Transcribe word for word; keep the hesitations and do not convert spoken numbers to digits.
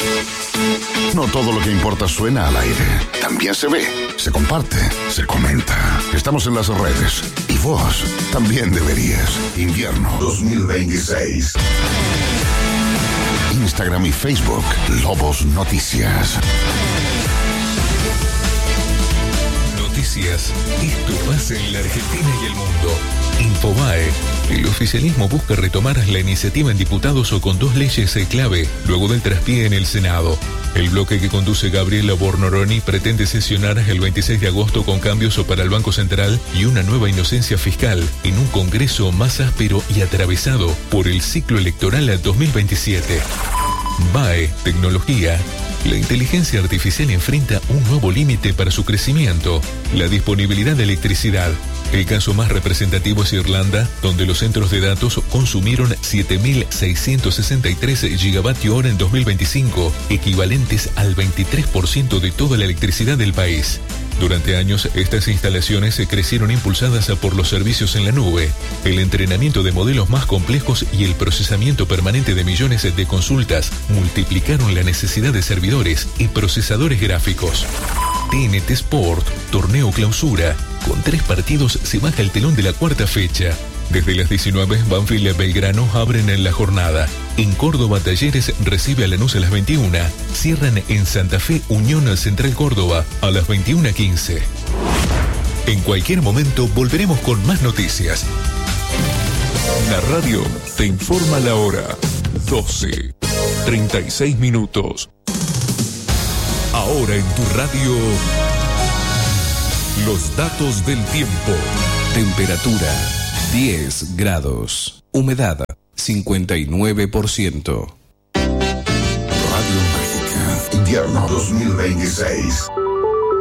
No todo lo que importa suena al aire. También se ve, se comparte, se comenta. Estamos en las redes. Y vos también deberías. Invierno dos mil veintiséis. Instagram y Facebook. Lobos Noticias. Noticias. Esto pasa en la Argentina y el mundo. Infobae. El oficialismo busca retomar la iniciativa en diputados o con dos leyes clave, luego del traspié en el Senado. El bloque que conduce Gabriela Bornoroni pretende sesionar el veintiséis de agosto con cambios para el Banco Central y una nueva inocencia fiscal en un Congreso más áspero y atravesado por el ciclo electoral dos mil veintisiete. B A E, tecnología. La inteligencia artificial enfrenta un nuevo límite para su crecimiento, la disponibilidad de electricidad. El caso más representativo es Irlanda, donde los centros de datos consumieron siete mil seiscientos sesenta y tres gigavatio hora en dos mil veinticinco, equivalentes al veintitrés por ciento de toda la electricidad del país. Durante años, estas instalaciones crecieron impulsadas por los servicios en la nube, el entrenamiento de modelos más complejos y el procesamiento permanente de millones de consultas multiplicaron la necesidad de servidores y procesadores gráficos. T N T Sport, torneo clausura. Con tres partidos se baja el telón de la cuarta fecha. Desde las diecinueve, Banfield y Belgrano abren en la jornada. En Córdoba, Talleres recibe a Lanús a las veintiuna. Cierran en Santa Fe, Unión Central Córdoba a las veintiuna quince. En cualquier momento volveremos con más noticias. La radio te informa la hora. doce, treinta y seis minutos. Ahora en tu radio, los datos del tiempo. Temperatura, diez grados. Humedad, cincuenta y nueve por ciento. Radio Mágica. Invierno dos mil veintiséis.